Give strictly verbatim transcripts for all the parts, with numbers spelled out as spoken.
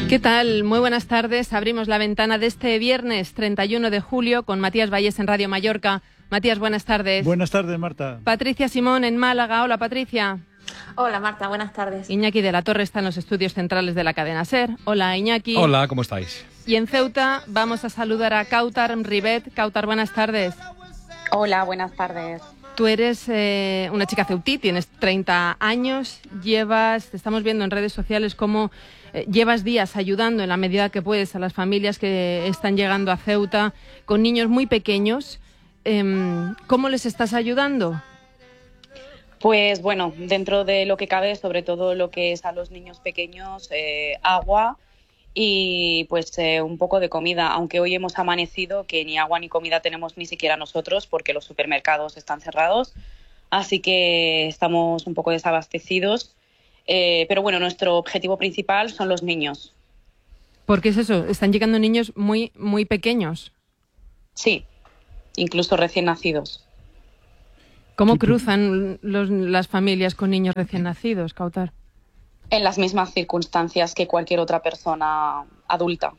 ¿Qué tal? Muy buenas tardes. Abrimos la ventana de este viernes treinta y uno de julio con Matías Valles en Radio Mallorca. Matías, buenas tardes. Buenas tardes, Marta. Patricia Simón en Málaga. Hola, Patricia. Hola, Marta. Buenas tardes. Iñaki de la Torre está en los estudios centrales de la cadena SER. Hola, Iñaki. Hola, ¿cómo estáis? Y en Ceuta vamos a saludar a Kautar Ribet. Kautar, buenas tardes. Hola, buenas tardes. Tú eres eh, una chica ceutí, tienes treinta años, llevas, te estamos viendo en redes sociales cómo eh, llevas días ayudando en la medida que puedes a las familias que están llegando a Ceuta con niños muy pequeños. Eh, ¿Cómo les estás ayudando? Pues bueno, dentro de lo que cabe, sobre todo lo que es a los niños pequeños, eh, agua y pues eh, un poco de comida, aunque hoy hemos amanecido que ni agua ni comida tenemos ni siquiera nosotros porque los supermercados están cerrados, así que estamos un poco desabastecidos, eh, pero bueno, nuestro objetivo principal son los niños. ¿Por qué es eso? ¿Están llegando niños muy, muy pequeños? Sí, incluso recién nacidos. ¿Cómo cruzan los, las familias con niños recién nacidos, Kautar? En las mismas circunstancias que cualquier otra persona adulta.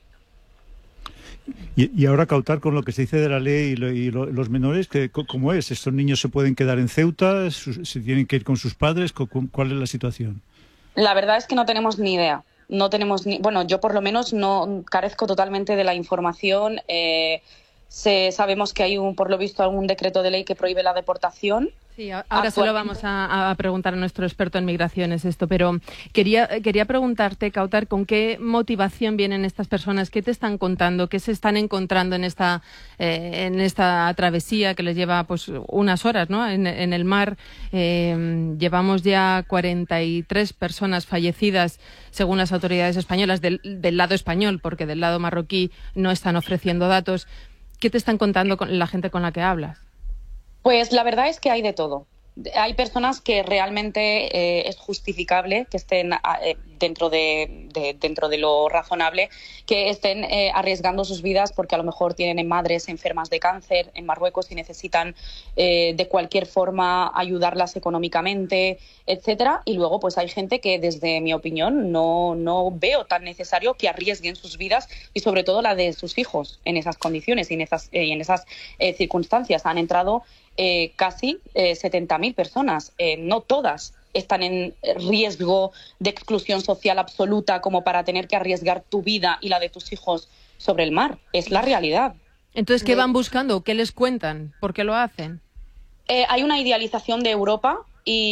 Y, y ahora, Kautar, con lo que se dice de la ley y, lo, y lo, los menores, que, ¿cómo es? ¿Estos niños se pueden quedar en Ceuta? ¿Se tienen que ir con sus padres? ¿Cuál es la situación? La verdad es que no tenemos ni idea. No tenemos ni, bueno, yo por lo menos no carezco totalmente de la información. Eh, se, sabemos que hay, un, por lo visto, algún decreto de ley que prohíbe la deportación. Sí, ahora se lo vamos a, a preguntar a nuestro experto en migraciones esto, pero quería, quería preguntarte, Kautar, ¿con qué motivación vienen estas personas? ¿Qué te están contando? ¿Qué se están encontrando en esta, eh, en esta travesía que les lleva pues unas horas, ¿no? en, en el mar? Eh, llevamos ya cuarenta y tres personas fallecidas, según las autoridades españolas, del, del lado español, porque del lado marroquí no están ofreciendo datos. ¿Qué te están contando con la gente con la que hablas? Pues la verdad es que hay de todo. Hay personas que realmente eh, es justificable que estén eh, dentro de, de dentro de lo razonable, que estén eh, arriesgando sus vidas porque a lo mejor tienen madres enfermas de cáncer en Marruecos y necesitan eh, de cualquier forma ayudarlas económicamente, etcétera. Y luego pues hay gente que, desde mi opinión, no, no veo tan necesario que arriesguen sus vidas y sobre todo la de sus hijos en esas condiciones y en esas, eh, en esas eh, circunstancias. Han entrado Eh, casi eh, setenta mil personas. Eh, no todas están en riesgo de exclusión social absoluta como para tener que arriesgar tu vida y la de tus hijos sobre el mar. Es la realidad. Entonces, ¿qué van buscando? ¿Qué les cuentan? ¿Por qué lo hacen? Eh, hay una idealización de Europa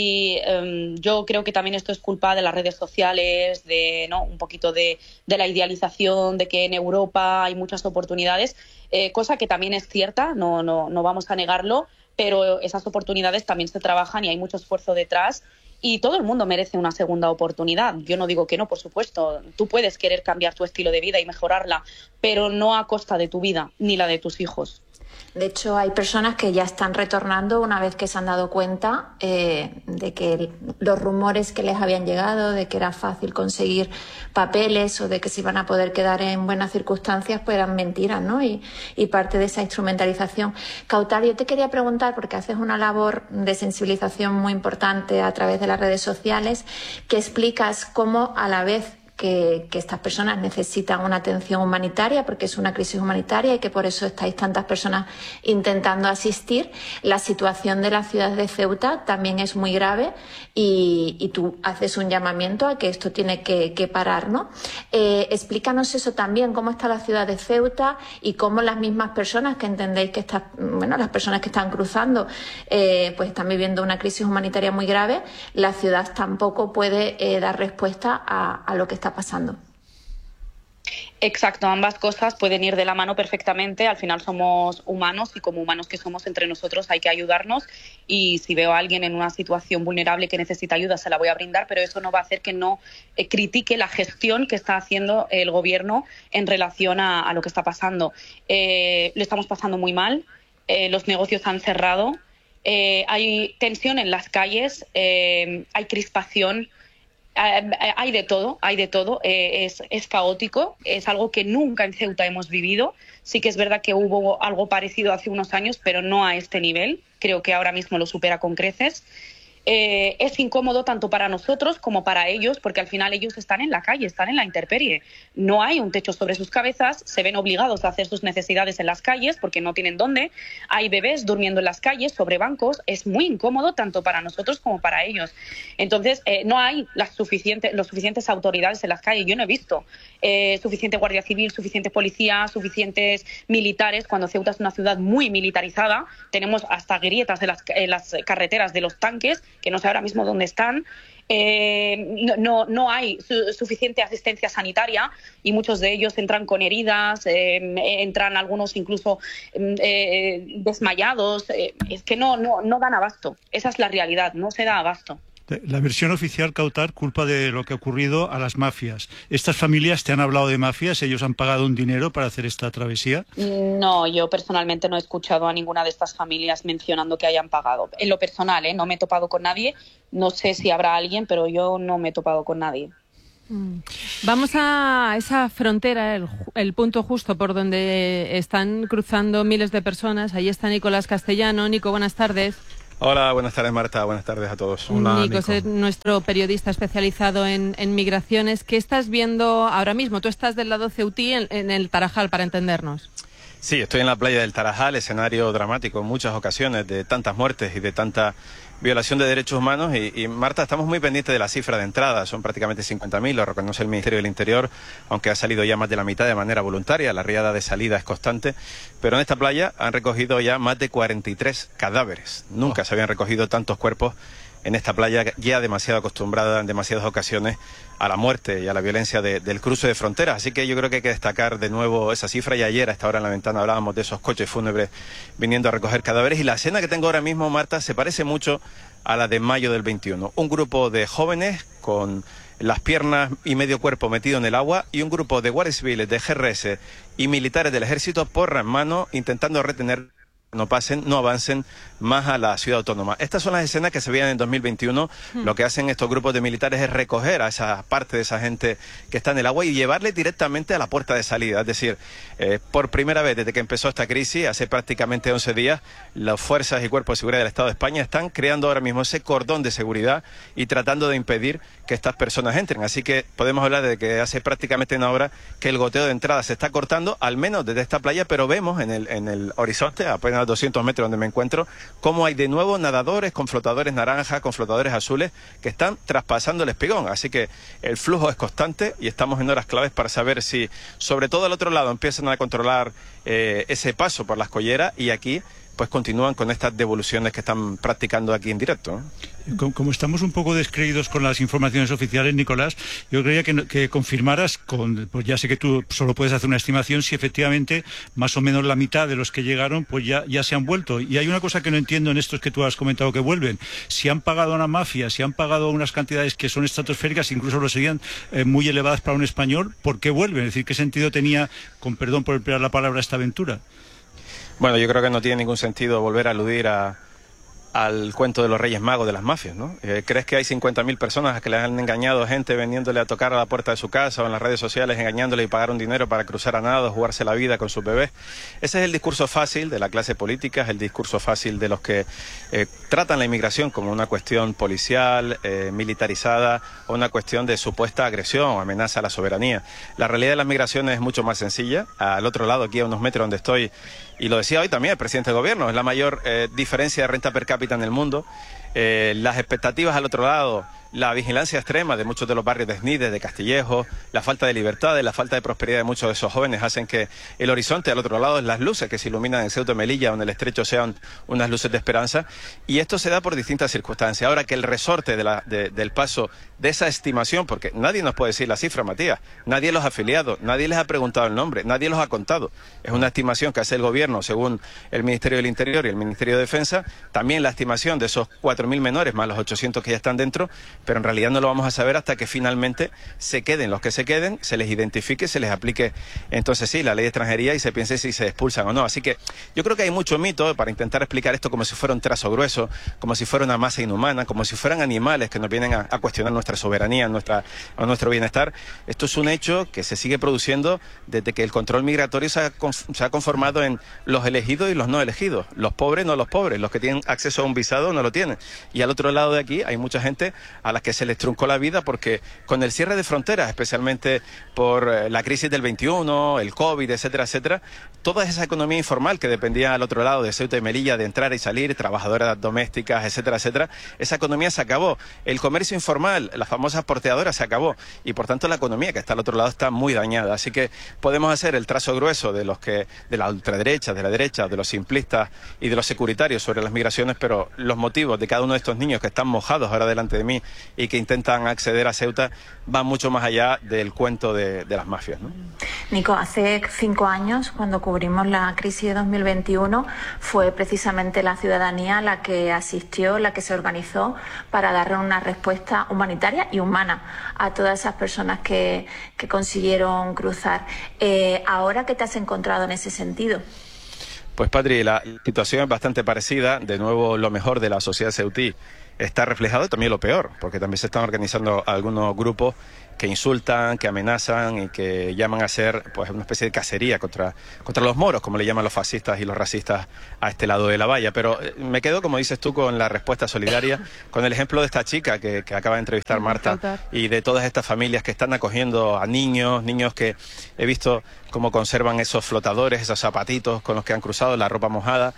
y eh, yo creo que también esto es culpa de las redes sociales, de ¿no? un poquito de, de la idealización de que en Europa hay muchas oportunidades, eh, cosa que también es cierta, no, no, no vamos a negarlo, pero esas oportunidades también se trabajan y hay mucho esfuerzo detrás y todo el mundo merece una segunda oportunidad. Yo no digo que no, por supuesto. Tú puedes querer cambiar tu estilo de vida y mejorarla, pero no a costa de tu vida ni la de tus hijos. De hecho, hay personas que ya están retornando una vez que se han dado cuenta eh, de que el, los rumores que les habían llegado, de que era fácil conseguir papeles o de que se iban a poder quedar en buenas circunstancias, pues eran mentiras, ¿no? Y, y parte de esa instrumentalización. Kautar, yo te quería preguntar, porque haces una labor de sensibilización muy importante a través de las redes sociales, que explicas cómo a la vez Que, que estas personas necesitan una atención humanitaria porque es una crisis humanitaria y que por eso estáis tantas personas intentando asistir. La situación de la ciudad de Ceuta también es muy grave y, y tú haces un llamamiento a que esto tiene que, que parar, ¿no? Eh, explícanos eso también, cómo está la ciudad de Ceuta y cómo las mismas personas que entendéis que estas, bueno, las personas que están cruzando eh, pues están viviendo una crisis humanitaria muy grave. La ciudad tampoco puede eh, dar respuesta a, a lo que está pasando. Exacto, ambas cosas pueden ir de la mano perfectamente. Al final somos humanos y como humanos que somos entre nosotros hay que ayudarnos y si veo a alguien en una situación vulnerable que necesita ayuda se la voy a brindar, pero eso no va a hacer que no eh, critique la gestión que está haciendo el gobierno en relación a, a lo que está pasando. Eh, lo estamos pasando muy mal, eh, los negocios han cerrado, eh, hay tensión en las calles, eh, hay crispación. Uh, hay de todo, hay de todo. Eh, es, es caótico, es algo que nunca en Ceuta hemos vivido. Sí que es verdad que hubo algo parecido hace unos años, pero no a este nivel. Creo que ahora mismo lo supera con creces. eh, es incómodo tanto para nosotros como para ellos, porque al final ellos están en la calle, están en la intemperie. No hay un techo sobre sus cabezas, se ven obligados a hacer sus necesidades en las calles porque no tienen dónde. Hay bebés durmiendo en las calles sobre bancos. Es muy incómodo tanto para nosotros como para ellos. Entonces, eh, no hay las suficientes, los suficientes autoridades en las calles. Yo no he visto eh, suficiente guardia civil, suficiente policía, suficientes militares, cuando Ceuta es una ciudad muy militarizada. Tenemos hasta grietas en las, en las carreteras de los tanques, que no sé ahora mismo dónde están. Eh, no, no hay su, suficiente asistencia sanitaria y muchos de ellos entran con heridas, eh, entran algunos incluso eh, desmayados. Eh, es que no, no, no dan abasto. Esa es la realidad, no se da abasto. La versión oficial, Kautar, culpa de lo que ha ocurrido a las mafias. ¿Estas familias te han hablado de mafias? ¿Ellos han pagado un dinero para hacer esta travesía? No, yo personalmente no he escuchado a ninguna de estas familias mencionando que hayan pagado. En lo personal, ¿eh? No me he topado con nadie. No sé si habrá alguien, pero yo no me he topado con nadie. Vamos a esa frontera, el, el punto justo por donde están cruzando miles de personas. Ahí está Nicolás Castellano. Nico, buenas tardes. Hola, buenas tardes Marta, buenas tardes a todos. Hola, Nico, Nico. Es nuestro periodista especializado en, en migraciones. ¿Qué estás viendo ahora mismo? Tú estás del lado ceutí, en, en el Tarajal, para entendernos. Sí, estoy en la playa del Tarajal, escenario dramático en muchas ocasiones de tantas muertes y de tanta violación de derechos humanos. Y, y Marta, estamos muy pendientes de la cifra de entrada, son prácticamente cincuenta mil, lo reconoce el Ministerio del Interior, aunque ha salido ya más de la mitad de manera voluntaria, la riada de salida es constante, pero en esta playa han recogido ya más de cuarenta y tres cadáveres. Nunca oh. se habían recogido tantos cuerpos en esta playa, ya demasiado acostumbrada en demasiadas ocasiones a la muerte y a la violencia de, del cruce de fronteras. Así que yo creo que hay que destacar de nuevo esa cifra. Y ayer a esta hora en la ventana hablábamos de esos coches fúnebres viniendo a recoger cadáveres. Y la escena que tengo ahora mismo, Marta, se parece mucho a la de mayo del veintiuno. Un grupo de jóvenes con las piernas y medio cuerpo metido en el agua y un grupo de guardias civiles, de G R S y militares del ejército, porra en mano, intentando retener no pasen, no avancen más a la ciudad autónoma. Estas son las escenas que se veían en dos mil veintiuno. Hmm. Lo que hacen estos grupos de militares es recoger a esa parte de esa gente que está en el agua y llevarle directamente a la puerta de salida. Es decir, eh, por primera vez desde que empezó esta crisis, hace prácticamente once días, las fuerzas y cuerpos de seguridad del Estado de España están creando ahora mismo ese cordón de seguridad y tratando de impedir que estas personas entren. Así que podemos hablar de que hace prácticamente una hora que el goteo de entrada se está cortando, al menos desde esta playa, pero vemos en el, en el horizonte, apenas doscientos metros donde me encuentro, cómo hay de nuevo nadadores con flotadores naranjas, con flotadores azules, que están traspasando el espigón. Así que el flujo es constante y estamos en horas claves para saber si, sobre todo al otro lado, empiezan a controlar eh, ese paso por las colleras y aquí pues continúan con estas devoluciones que están practicando aquí en directo, ¿no? Como, como estamos un poco descreídos con las informaciones oficiales, Nicolás, yo creía que, que confirmaras, con, pues ya sé que tú solo puedes hacer una estimación, si efectivamente más o menos la mitad de los que llegaron pues ya, ya se han vuelto. Y hay una cosa que no entiendo en estos que tú has comentado que vuelven. Si han pagado a una mafia, si han pagado unas cantidades que son estratosféricas, incluso lo serían eh, muy elevadas para un español, ¿por qué vuelven? Es decir, ¿qué sentido tenía, con perdón por emplear la palabra, esta aventura? Bueno, yo creo que no tiene ningún sentido volver a aludir a, al cuento de los Reyes Magos de las mafias, ¿no? Eh, ¿Crees que hay cincuenta mil personas que le han engañado a gente vendiéndole a tocar a la puerta de su casa o en las redes sociales, engañándole y pagar un dinero para cruzar a nado, jugarse la vida con sus bebés? Ese es el discurso fácil de la clase política, es el discurso fácil de los que eh, tratan la inmigración como una cuestión policial, eh, militarizada, o una cuestión de supuesta agresión o amenaza a la soberanía. La realidad de las migraciones es mucho más sencilla. Al otro lado, aquí a unos metros donde estoy, y lo decía hoy también el presidente del gobierno, es la mayor eh, diferencia de renta per cápita en el mundo. Eh, las expectativas al otro lado, la vigilancia extrema de muchos de los barrios de Snides, de Castillejo, la falta de libertad, la falta de prosperidad de muchos de esos jóvenes hacen que el horizonte al otro lado, las luces que se iluminan en Ceuta y Melilla o en el Estrecho, sean unas luces de esperanza. Y esto se da por distintas circunstancias. Ahora que el resorte de la, de, del paso de esa estimación, porque nadie nos puede decir la cifra, Matías, nadie los ha afiliado, nadie les ha preguntado el nombre, nadie los ha contado. Es una estimación que hace el gobierno según el Ministerio del Interior y el Ministerio de Defensa, también la estimación de esos cuatro mil menores más los ochocientos que ya están dentro, pero en realidad no lo vamos a saber hasta que finalmente se queden los que se queden, se les identifique, se les aplique entonces sí la ley de extranjería y se piense si se expulsan o no. Así que yo creo que hay mucho mito para intentar explicar esto como si fuera un trazo grueso, como si fuera una masa inhumana, como si fueran animales que nos vienen a, a cuestionar nuestra soberanía, nuestra, o nuestro bienestar. Esto es un hecho que se sigue produciendo desde que el control migratorio se ha, se ha conformado en los elegidos y los no elegidos, los pobres no los pobres, los que tienen acceso a un visado no lo tienen. Y al otro lado de aquí hay mucha gente a la que se les truncó la vida porque con el cierre de fronteras, especialmente por la crisis del veintiuno, el COVID, etcétera, etcétera, toda esa economía informal que dependía al otro lado de Ceuta y Melilla de entrar y salir, trabajadoras domésticas, etcétera, etcétera, esa economía se acabó. El comercio informal, las famosas porteadoras, se acabó. Y por tanto la economía que está al otro lado está muy dañada. Así que podemos hacer el trazo grueso de los que, de la ultraderecha, de la derecha, de los simplistas y de los securitarios sobre las migraciones, pero los motivos de cada uno de estos niños que están mojados ahora delante de mí y que intentan acceder a Ceuta van mucho más allá del cuento de, de las mafias, ¿no? Nico, hace cinco años, cuando cubrimos la crisis de dos mil veintiuno, fue precisamente la ciudadanía la que asistió, la que se organizó para darle una respuesta humanitaria y humana a todas esas personas que, que consiguieron cruzar. Eh, ¿Ahora qué te has encontrado en ese sentido? Pues, Patri, la situación es bastante parecida. De nuevo, lo mejor de la sociedad ceutí está reflejado y también lo peor, porque también se están organizando algunos grupos que insultan, que amenazan y que llaman a hacer pues una especie de cacería contra, contra los moros, como le llaman los fascistas y los racistas a este lado de la valla. Pero me quedo, como dices tú, con la respuesta solidaria, con el ejemplo de esta chica que, que acaba de entrevistar Marta y de todas estas familias que están acogiendo a niños, niños que he visto cómo conservan esos flotadores, esos zapatitos con los que han cruzado, la ropa mojada.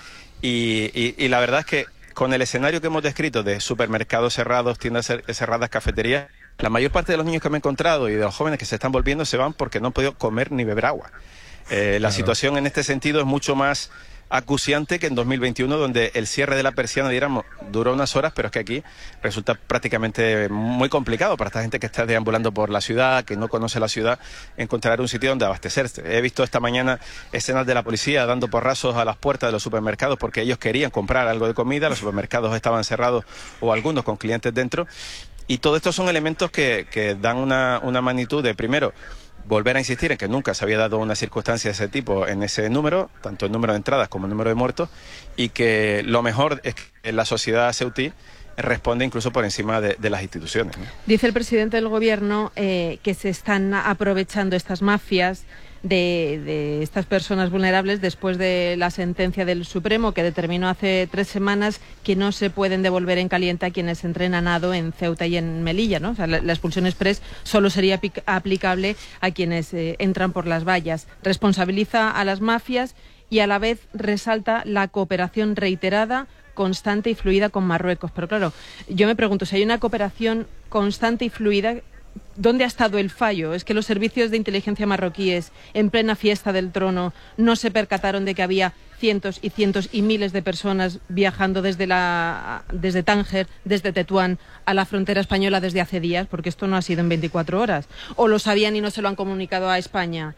Y, y, y la verdad es que con el escenario que hemos descrito de supermercados cerrados, tiendas cerradas, cafeterías, la mayor parte de los niños que me he encontrado y de los jóvenes que se están volviendo se van porque no han podido comer ni beber agua. Eh, la claro. situación en este sentido es mucho más acuciante que en dos mil veintiuno, donde el cierre de la persiana, diéramos, duró unas horas, pero es que aquí resulta prácticamente muy complicado para esta gente que está deambulando por la ciudad, que no conoce la ciudad, encontrar un sitio donde abastecerse. He visto esta mañana escenas de la policía dando porrazos a las puertas de los supermercados porque ellos querían comprar algo de comida, los supermercados estaban cerrados o algunos con clientes dentro, y todo esto son elementos que, que dan una, una magnitud de, primero, volver a insistir en que nunca se había dado una circunstancia de ese tipo en ese número, tanto el número de entradas como el número de muertos, y que lo mejor es que la sociedad ceutí responde incluso por encima de, de las instituciones, ¿no? Dice el presidente del Gobierno eh, que se están aprovechando estas mafias de, de estas personas vulnerables después de la sentencia del Supremo que determinó hace tres semanas que no se pueden devolver en caliente a quienes entren a nado en Ceuta y en Melilla, ¿no? O sea, la, la expulsión express solo sería aplicable a quienes eh, entran por las vallas. Responsabiliza a las mafias y a la vez resalta la cooperación reiterada, constante y fluida con Marruecos. Pero claro, yo me pregunto, si hay una cooperación constante y fluida, ¿dónde ha estado el fallo? ¿Es que los servicios de inteligencia marroquíes, en plena fiesta del trono, no se percataron de que había cientos y cientos y miles de personas viajando desde, la, desde Tánger, desde Tetuán, a la frontera española desde hace días? Porque esto no ha sido en veinticuatro horas. ¿O lo sabían y no se lo han comunicado a España?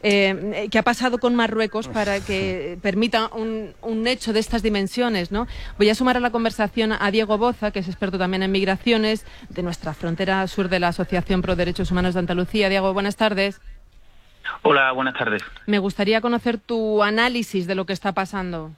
Eh, ¿Qué ha pasado con Marruecos para que permita un, un hecho de estas dimensiones, ¿no? Voy a sumar a la conversación a Diego Boza, que es experto también en migraciones, de nuestra frontera sur de la Asociación Pro Derechos Humanos de Andalucía. Diego, buenas tardes. Hola, buenas tardes. Me gustaría conocer tu análisis de lo que está pasando.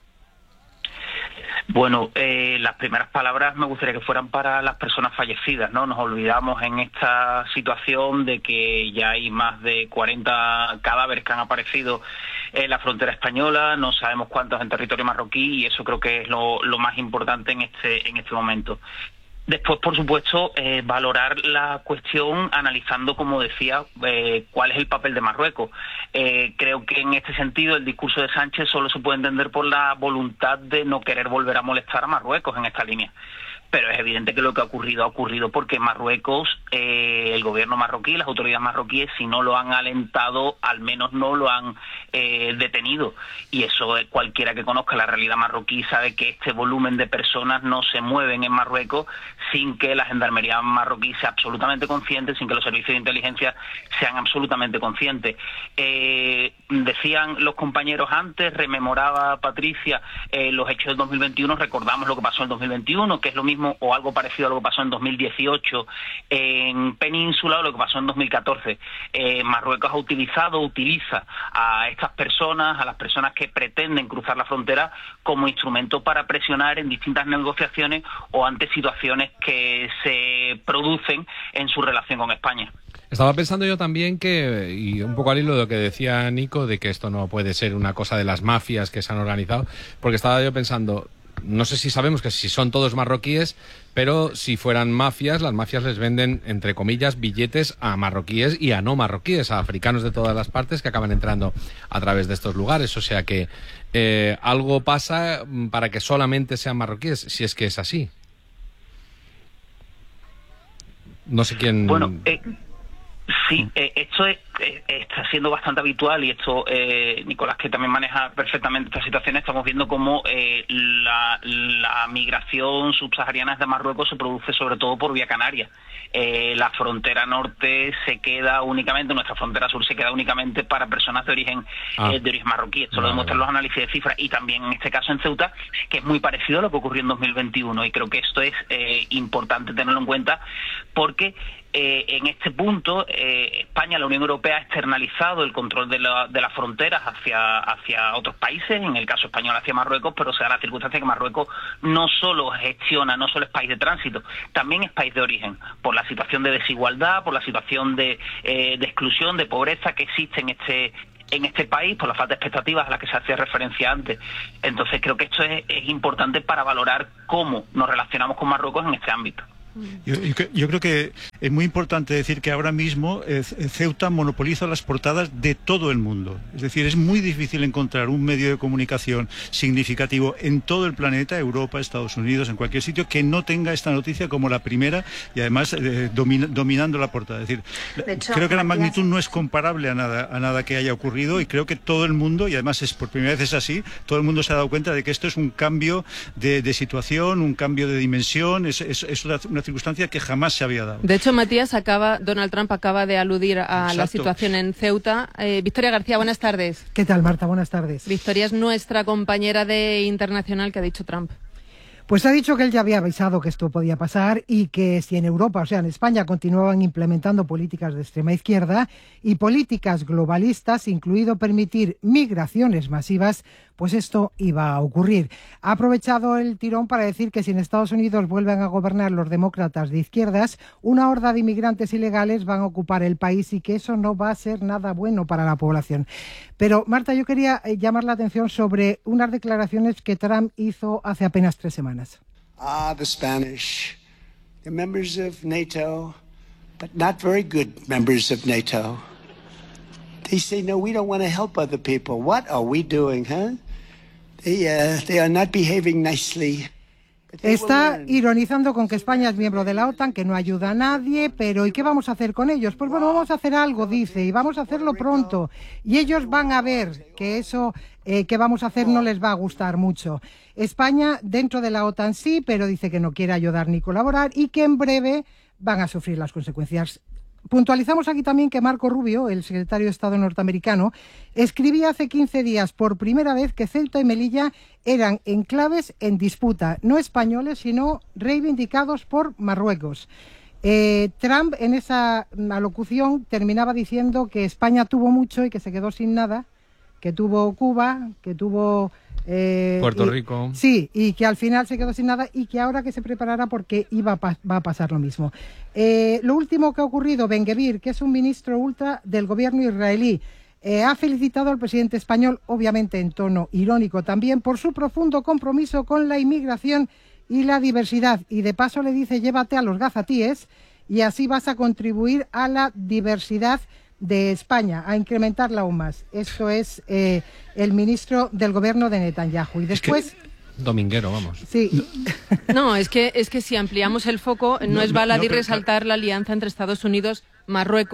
Bueno, eh, las primeras palabras me gustaría que fueran para las personas fallecidas, ¿no? Nos olvidamos en esta situación de que ya hay más de cuarenta cadáveres que han aparecido en la frontera española, no sabemos cuántos en territorio marroquí, y eso creo que es lo, lo más importante en este, en este momento. Después, por supuesto, eh, valorar la cuestión analizando, como decía, eh, cuál es el papel de Marruecos. Eh, creo que en este sentido el discurso de Sánchez solo se puede entender por la voluntad de no querer volver a molestar a Marruecos en esta línea. Pero es evidente que lo que ha ocurrido ha ocurrido porque Marruecos, eh, el gobierno marroquí, las autoridades marroquíes, si no lo han alentado, al menos no lo han eh, detenido. Y eso eh, cualquiera que conozca la realidad marroquí sabe que este volumen de personas no se mueven en Marruecos sin que la gendarmería marroquí sea absolutamente consciente, sin que los servicios de inteligencia sean absolutamente conscientes. Eh, decían los compañeros antes, rememoraba Patricia, eh, los hechos del dos mil veintiuno, recordamos lo que pasó en el dos mil veintiuno, que es lo mismo mismo o algo parecido a lo que pasó en dos mil dieciocho en Península o lo que pasó en dos mil catorce. Eh, Marruecos ha utilizado, utiliza a estas personas, a las personas que pretenden cruzar la frontera como instrumento para presionar en distintas negociaciones o ante situaciones que se producen en su relación con España. Estaba pensando yo también que, y un poco al hilo de lo que decía Nico, de que esto no puede ser una cosa de las mafias que se han organizado, porque estaba yo pensando, no sé si sabemos que si son todos marroquíes, pero si fueran mafias, las mafias les venden, entre comillas, billetes a marroquíes y a no marroquíes, a africanos de todas las partes que acaban entrando a través de estos lugares. O sea que eh, algo pasa para que solamente sean marroquíes, si es que es así. No sé quién... Bueno, eh... Sí, eh, esto es, eh, está siendo bastante habitual y esto, eh, Nicolás, que también maneja perfectamente esta situación, estamos viendo cómo eh, la, la migración subsahariana de Marruecos se produce sobre todo por vía canaria. Eh, la frontera norte se queda únicamente, nuestra frontera sur se queda únicamente para personas de origen ah. eh, de origen marroquí. Esto vale. lo demuestran los análisis de cifras y también en este caso en Ceuta, que es muy parecido a lo que ocurrió en dos mil veintiuno y creo que esto es eh, importante tenerlo en cuenta porque Eh, en este punto, eh, España, la Unión Europea ha externalizado el control de, la, de las fronteras hacia, hacia otros países, en el caso español hacia Marruecos, pero se da la circunstancia que Marruecos no solo gestiona, no solo es país de tránsito, también es país de origen, por la situación de desigualdad, por la situación de, eh, de exclusión, de pobreza que existe en este en este país, por la falta de expectativas a la que se hacía referencia antes. Entonces creo que esto es, es importante para valorar cómo nos relacionamos con Marruecos en este ámbito. Yo, yo, yo creo que es muy importante decir que ahora mismo eh, Ceuta monopoliza las portadas de todo el mundo. Es decir, es muy difícil encontrar un medio de comunicación significativo en todo el planeta, Europa, Estados Unidos, en cualquier sitio, que no tenga esta noticia como la primera y además eh, domina, dominando la portada. Es decir, hecho, creo que la magnitud no es comparable a nada, a nada que haya ocurrido y creo que todo el mundo, y además es por primera vez es así, todo el mundo se ha dado cuenta de que esto es un cambio de, de situación, un cambio de dimensión, es, es, es una, una circunstancia que jamás se había dado. De hecho, Matías, acaba, Donald Trump acaba de aludir a Exacto. la situación en Ceuta. Eh, Victoria García, buenas tardes. ¿Qué tal, Marta? Buenas tardes. Victoria es nuestra compañera de Internacional. ¿Qué ha dicho Trump? Pues ha dicho que él ya había avisado que esto podía pasar y que si en Europa, o sea, en España, continuaban implementando políticas de extrema izquierda y políticas globalistas, incluido permitir migraciones masivas, pues esto iba a ocurrir. Ha aprovechado el tirón para decir que si en Estados Unidos vuelven a gobernar los demócratas de izquierdas, una horda de inmigrantes ilegales van a ocupar el país y que eso no va a ser nada bueno para la población. Pero, Marta, yo quería llamar la atención sobre unas declaraciones que Trump hizo hace apenas tres semanas. Ah, the Spanish. They're members of NATO, but not very good members of NATO. They say, no, we don't want to help other people. What are we doing, huh? They, uh, they are not behaving nicely. Está ironizando con que España es miembro de la OTAN, que no ayuda a nadie, pero ¿y qué vamos a hacer con ellos? Pues bueno, vamos a hacer algo, dice, y vamos a hacerlo pronto. Y ellos van a ver que eso eh, que vamos a hacer no les va a gustar mucho. España dentro de la OTAN sí, pero dice que no quiere ayudar ni colaborar y que en breve van a sufrir las consecuencias. Puntualizamos aquí también que Marco Rubio, el secretario de Estado norteamericano, escribía hace quince días por primera vez que Ceuta y Melilla eran enclaves en disputa, no españoles, sino reivindicados por Marruecos. Eh, Trump en esa alocución terminaba diciendo que España tuvo mucho y que se quedó sin nada, que tuvo Cuba, que tuvo... Eh, Puerto y, Rico. Sí, y que al final se quedó sin nada y que ahora que se preparara porque iba a pa- va a pasar lo mismo. Eh, lo último que ha ocurrido, Ben-Gvir, que es un ministro ultra del gobierno israelí, eh, ha felicitado al presidente español, obviamente en tono irónico también, por su profundo compromiso con la inmigración y la diversidad. Y de paso le dice, llévate a los gazatíes y así vas a contribuir a la diversidad de España, a incrementarla aún más. Esto es eh, el ministro del gobierno de Netanyahu. Y después... Es que... Dominguero, vamos. Sí. No, es que, es que si ampliamos el foco, no, no es baladí no, no, resaltar la alianza entre Estados Unidos, Marruecos,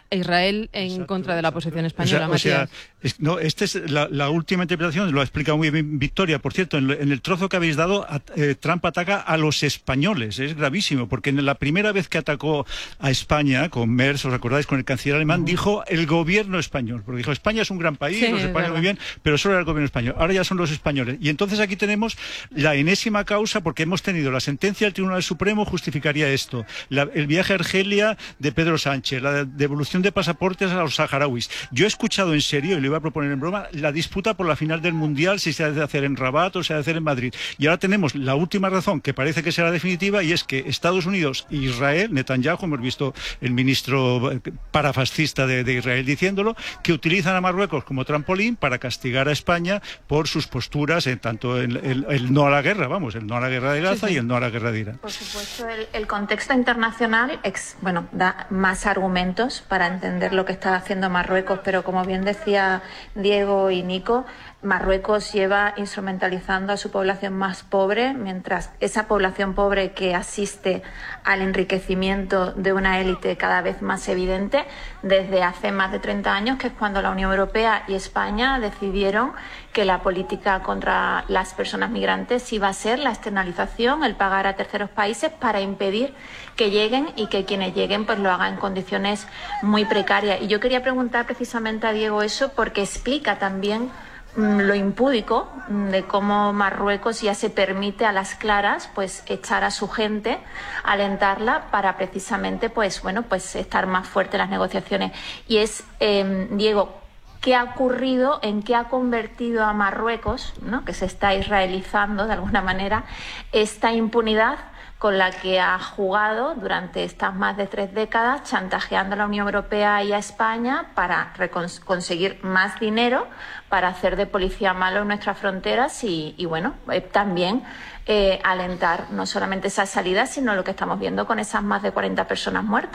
e Israel en exacto, contra de la posición española. O sea, o sea es, no, esta es la, la última interpretación, lo ha explicado muy bien Victoria. Por cierto, en, en el trozo que habéis dado, a, eh, Trump ataca a los españoles. Es gravísimo, porque en la primera vez que atacó a España, con Merz, ¿os acordáis? Con el canciller alemán, uh-huh. dijo el gobierno español. Porque dijo, España es un gran país, sí, los españoles muy bien, pero solo era el gobierno español. Ahora ya son los españoles. Y entonces aquí tenemos la enésima causa, porque hemos tenido la sentencia del Tribunal Supremo, justificaría esto. La, el viaje a Argelia de Pedro Sánchez, la devolución de pasaportes a los saharauis. Yo he escuchado en serio, y lo iba a proponer en broma, la disputa por la final del Mundial, si se ha de hacer en Rabat o se ha de hacer en Madrid. Y ahora tenemos la última razón, que parece que será definitiva, y es que Estados Unidos e Israel, Netanyahu, hemos visto el ministro parafascista de, de Israel diciéndolo, que utilizan a Marruecos como trampolín para castigar a España por sus posturas, en tanto el, el, el no a la guerra, vamos, el no a la guerra de Gaza sí, sí. y el no a la guerra de Irán. Por supuesto, el, el contexto internacional ex, bueno, da más argumentos para entender lo que está haciendo Marruecos, pero como bien decía Diego y Nico, Marruecos lleva instrumentalizando a su población más pobre, mientras esa población pobre que asiste al enriquecimiento de una élite cada vez más evidente desde hace más de treinta años, que es cuando la Unión Europea y España decidieron que la política contra las personas migrantes iba a ser la externalización, el pagar a terceros países para impedir que lleguen y que quienes lleguen pues lo hagan en condiciones muy precarias. Y yo quería preguntar precisamente a Diego eso porque explica también lo impúdico de cómo Marruecos ya se permite a las claras pues echar a su gente, alentarla para precisamente pues bueno pues estar más fuerte en las negociaciones. Y es, eh, Diego, ¿qué ha ocurrido, en qué ha convertido a Marruecos, ¿no? que se está israelizando de alguna manera, esta impunidad con la que ha jugado durante estas más de tres décadas, chantajeando a la Unión Europea y a España para conseguir más dinero, para hacer de policía malo en nuestras fronteras y, y bueno, eh, también eh, alentar no solamente esa salida, sino lo que estamos viendo con esas más de cuarenta personas muertas?